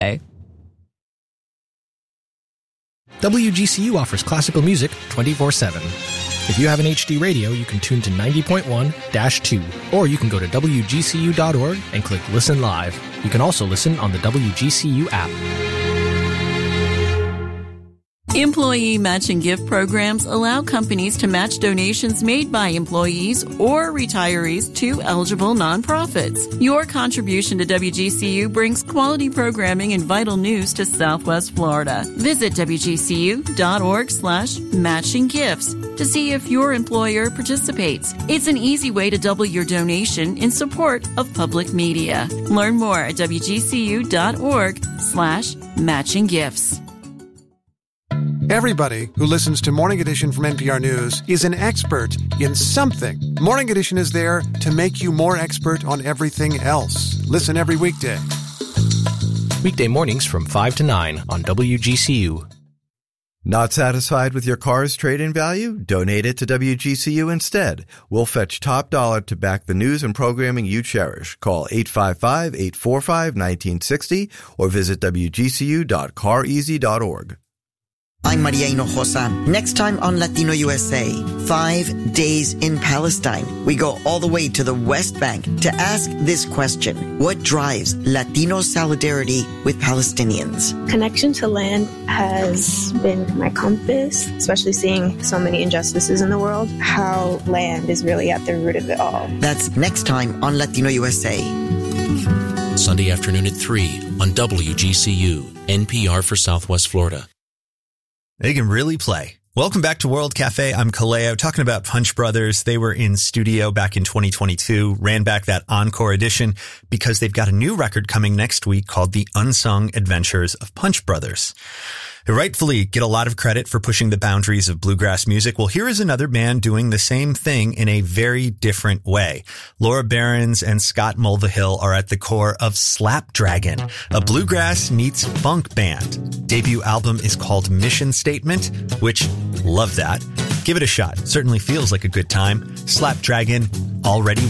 WGCU offers classical music 24/7. If you have an HD radio, you can tune to 90.1-2, or you can go to WGCU.org and click Listen Live. You can also listen on the WGCU app. Employee matching gift programs allow companies to match donations made by employees or retirees to eligible nonprofits. Your contribution to WGCU brings quality programming and vital news to Southwest Florida. Visit WGCU.org/matchinggifts to see if your employer participates. It's an easy way to double your donation in support of public media. Learn more at WGCU.org/matchinggifts. Everybody who listens to Morning Edition from NPR News is an expert in something. Morning Edition is there to make you more expert on everything else. Listen every weekday. Weekday mornings from 5 to 9 on WGCU. Not satisfied with your car's trade-in value? Donate it to WGCU instead. We'll fetch top dollar to back the news and programming you cherish. Call 855-845-1960 or visit wgcu.careasy.org. I'm Maria Hinojosa. Next time on Latino USA, 5 days in Palestine. We go all the way to the West Bank to ask this question. What drives Latino solidarity with Palestinians? Connection to land has been my compass, especially seeing so many injustices in the world, how land is really at the root of it all. That's next time on Latino USA. Sunday afternoon at 3 on WGCU, NPR for Southwest Florida. They can really play. Welcome back to World Cafe. I'm Kaleo, talking about Punch Brothers. They were in studio back in 2022, ran back that encore edition because they've got a new record coming next week called The Unsung Adventures of Punch Brothers. They rightfully get a lot of credit for pushing the boundaries of bluegrass music. Well, here is another band doing the same thing in a very different way. Laura Behrens and Scott Mulvihill are at the core of Slapdragon, a bluegrass meets funk band. Debut album is called Mission Statement, which, love that. Give it a shot. Certainly feels like a good time. Slapdragon, already